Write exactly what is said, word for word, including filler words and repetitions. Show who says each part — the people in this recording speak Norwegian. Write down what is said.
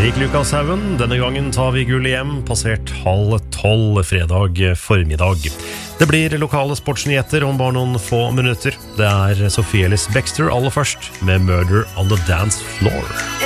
Speaker 1: Erik Lukashaugen, denne gangen tar vi gull hjem, passert halv tolv fredag formiddag. Det blir lokale sportsnyheter om bare noen få minutter. Det er Sophie Ellis Bextor aller først med Murder on the Dance Floor.